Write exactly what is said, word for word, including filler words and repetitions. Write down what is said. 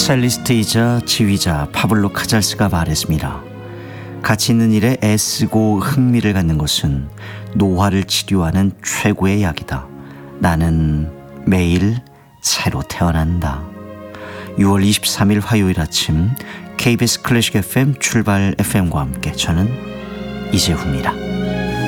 첼리스트이자 지휘자 파블로 카잘스가 말했습니다. 가치 있는 일에 애쓰고 흥미를 갖는 것은 노화를 치료하는 최고의 약이다. 나는 매일 새로 태어난다. 유월 이십삼일 화요일 아침 케이비에스 클래식 에프엠 출발 에프엠과 함께 저는 이재후입니다.